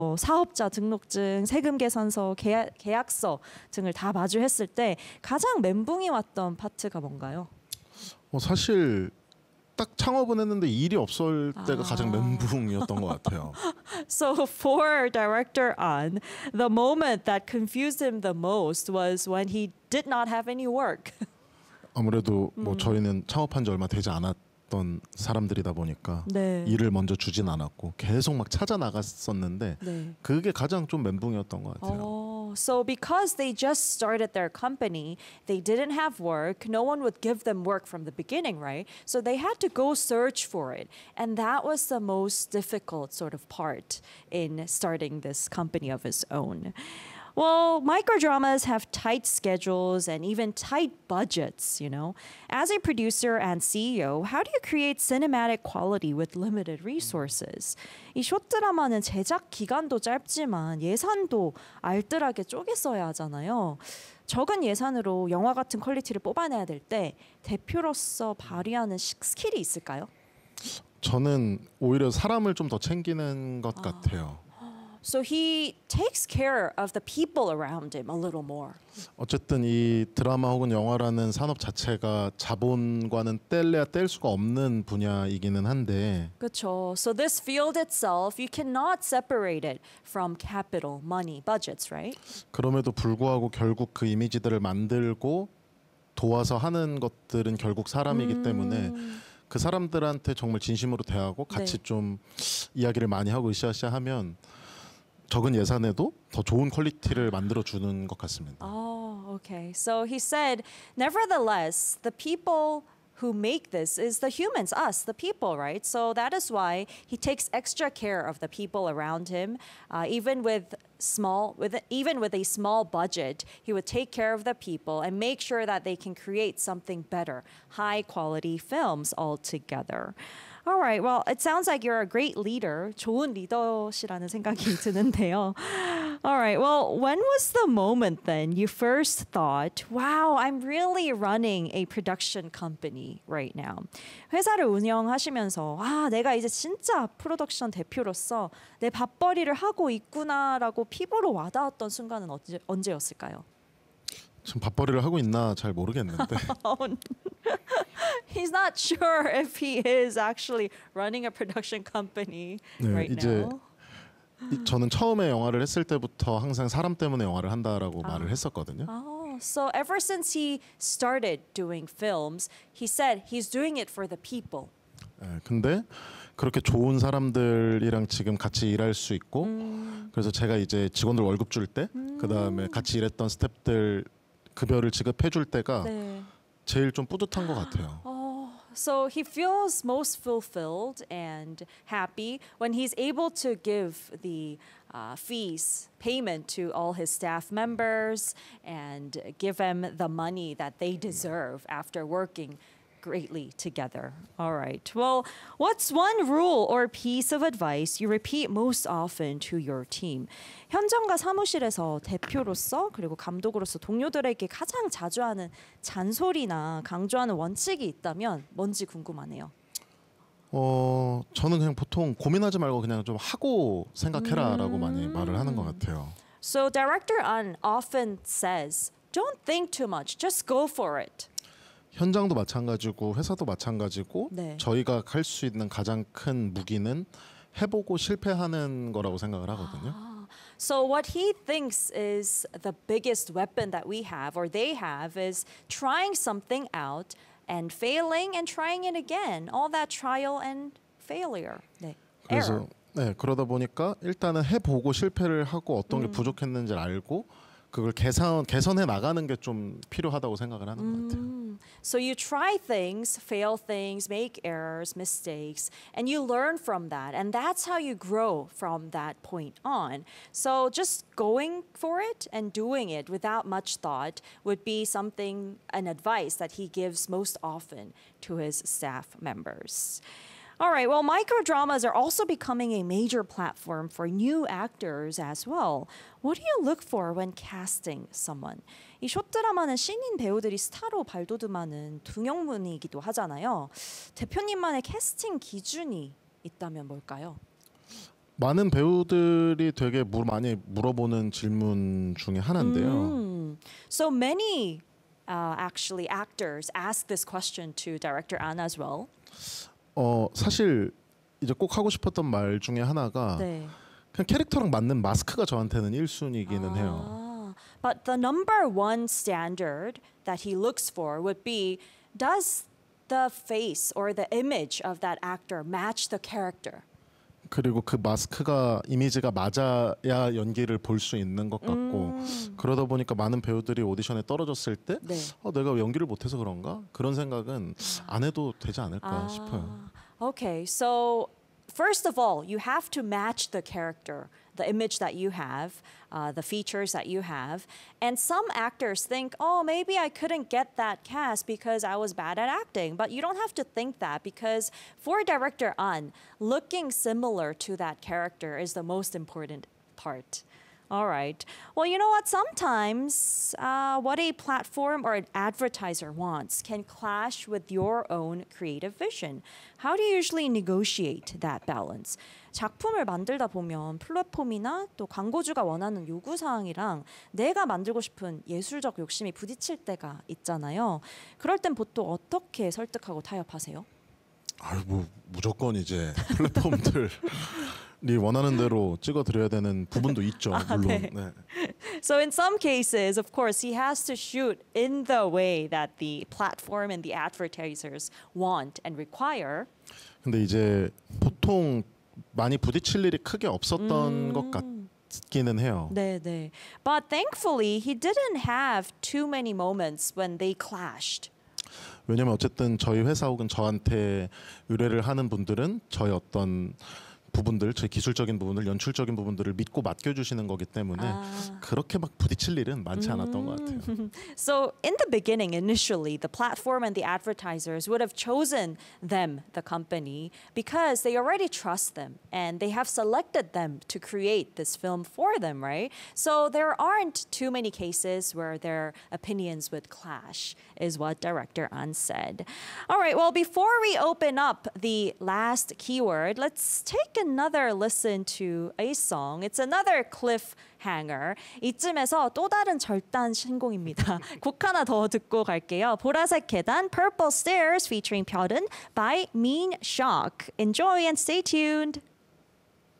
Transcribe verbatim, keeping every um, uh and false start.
어, 사업자 등록증, 세금 계산서, 계약, 계약서 등을 다 마주했을 때 가장 멘붕이 왔던 파트가 뭔가요? 어, 사실 딱 창업은 했는데 일이 없을 때가 아. 가장 멘붕이었던 것 같아요. So for director An, the moment that confused him the most was when he did not have any work. 아무래도 뭐 음. 저희는 창업한 지 얼마 되지 않았던 사람들이다 보니까 네. 일을 먼저 주진 않았고 계속 막 찾아 나갔었는데 네. 그게 가장 좀 멘붕이었던 것 같아요. Oh, so because they just started their company, they didn't have work. No one would give them work from the beginning, right? So they had to go search for it. And that was the most difficult sort of part in starting this company of his own. Well, microdramas have tight schedules and even tight budgets, you know. As a producer and C E O, how do you create cinematic quality with limited resources? 이 숏드라마는 제작 기간도 짧지만 예산도 알뜰하게 쪼개 써야 하잖아요. 적은 예산으로 영화 같은 퀄리티를 뽑아내야 될 때 대표로서 발휘하는 스킬이 있을까요? 저는 오히려 사람을 좀 더 챙기는 것 같아요. So he takes care of the people around him a little more. 어쨌든 이 드라마 혹은 영화라는 산업 자체가 자본과는 뗄래야 뗄 수가 없는 분야이기는 한데 그렇죠. So this field itself, you cannot separate it from capital, money, budgets, right? 그럼에도 불구하고 결국 그 이미지들을 만들고 도와서 하는 것들은 결국 사람이기 음. 때문에 그 사람들한테 정말 진심으로 대하고 같이 네. 좀 이야기를 많이 하고 으쌰으쌰 하면 적은 예산에도 더 좋은 퀄리티를 만들어 주는 것 같습니다. Oh, okay. So he said, nevertheless, the people who make this is the humans, us, the people, right? So that is why he takes extra care of the people around him, uh, even with small, with even with a small budget, he would take care of the people and make sure that they can create something better, high quality films altogether. All right. Well, it sounds like you're a great leader. 좋은 리더시라는 생각이 드는데요. All right. Well, when was the moment then you first thought, wow, I'm really running a production company right now? 회사를 운영하시면서 아, 내가 이제 진짜 프로덕션 대표로서 내 밥벌이를 하고 있구나라고 피부로 와닿았던 순간은 언제, 언제였을까요? 지금 밥벌이를 하고 있나 잘 모르겠는데 He's not sure if he is actually running a production company 네, right 이제 now. 이- 저는 처음에 영화를 했을 때부터 항상 사람 때문에 영화를 한다라고 말을 했었거든요. Oh, so ever since he started doing films, he said he's doing it for the people. 예, 근데 그렇게 좋은 사람들이랑 지금 같이 일할 수 있고 그래서 제가 이제 직원들 월급 줄 때 그다음에 같이 일했던 스태프들 급여를 지급해 줄 때가 네. 제일 좀 뿌듯한 것 같아요. Oh, so he feels most fulfilled and happy when he's able to give the uh, fees, payment to all his staff members and give them the money that they deserve after working greatly together. All right. Well, what's one rule or piece of advice you repeat most often to your team? 현장과 사무실에서 대표로서 그리고 감독으로서 동료들에게 가장 자주 하는 잔소리나 강조하는 원칙이 있다면 뭔지 궁금하네요. 어 저는 그냥 보통 고민하지 말고 그냥 좀 하고 생각해라라고 많이 말을 하는 것 같아요. So director An often says, "Don't think too much. Just go for it." 현장도 마찬가지고 회사도 마찬가지고 네. 저희가 할 수 있는 가장 큰 무기는 해보고 실패하는 거라고 생각을 하거든요. So what he thinks is the biggest weapon that we have or they have is trying something out and failing and trying it again. All that trial and failure. 네. 그래서 네, 그러다 보니까 일단은 해보고 실패를 하고 어떤 게 부족했는지를 알고 그걸 개선 개선해 나가는 게 좀 필요하다고 생각을 하는 것 같아요. So you try things, fail things, make errors, mistakes, and you learn from that. And that's how you grow from that point on. So just going for it and doing it without much thought would be something, an advice that he gives most often to his staff members. All right, well, microdramas are also becoming a major platform for new actors as well. What do you look for when casting someone? 이 숏드라마는 신인 배우들이 스타로 발돋움하는 등용문이기도 하잖아요. 대표님만의 캐스팅 기준이 있다면 뭘까요? 많은 배우들이 되게 물, 많이 물어보는 질문 중에 하나인데요. Mm. So many uh, actually actors ask this question to director An as well. 어 사실 이제 꼭 하고 싶었던 말 중에 하나가 네. 그냥 캐릭터랑 맞는 마스크가 저한테는 일 순위이기는 해요. Ah, but the number one standard that he looks for would be, does the face or the image of that actor match the character? 그리고 그 마스크가 이미지가 맞아야 연기를 볼 수 있는 것 같고 음. 그러다 보니까 많은 배우들이 오디션에 떨어졌을 때 네. 어, 내가 연기를 못해서 그런가? 그런 생각은 안 해도 되지 않을까 싶어요. Okay, so first of all, you have to match the character, the image that you have, uh, the features that you have. And some actors think, oh, maybe I couldn't get that cast because I was bad at acting. But you don't have to think that, because for director An, looking similar to that character is the most important part. All right. Well, you know what? Sometimes uh, what a platform or an advertiser wants can clash with your own creative vision. How do you usually negotiate that balance? 작품을 만들다 보면 플랫폼이나 또 광고주가 원하는 요구 사항이랑 내가 만들고 싶은 예술적 욕심이 부딪힐 때가 있잖아요. 그럴 땐 보통 어떻게 설득하고 타협하세요? 아유 뭐 무조건 이제 플랫폼들이 원하는 대로 찍어드려야 되는 부분도 있죠. 물론. 네. 네. So in some cases, of course, he has to shoot in the way that the platform and the advertisers want and require. 근데 이제 보통 많이 부딪힐 일이 크게 없었던 것 같기는 해요. 네, 네. But thankfully, he didn't have too many moments when they clashed. 왜냐면 어쨌든 저희 회사 혹은 저한테 의뢰를 하는 분들은 저희 어떤 부분들, 저희 기술적인 부분들, 연출적인 부분들을 믿고 맡겨주시는 거기 때문에 아. 그렇게 막 부딪힐 일은 많지 않았던 것 같아요. So in the beginning, initially, the platform and the advertisers would have chosen them, the company, because they already trust them and they have selected them to create this film for them, right? So there aren't too many cases where their opinions would clash, is what director An said. All right, well, before we open up the last keyword, let's take another listen to a song. It's another cliffhanger. 이쯤에서 또 다른 절단 신곡입니다. 곡 하나 더 듣고 갈게요. 보라색 계단, Purple Stairs featuring 별은 by Mean Shock. Enjoy and stay tuned.